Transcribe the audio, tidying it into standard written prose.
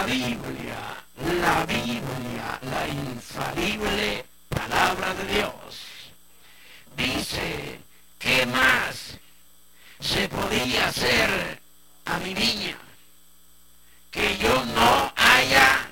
Biblia, la infalible palabra de Dios, dice, ¿qué más se podía hacer a mi niña que yo no haya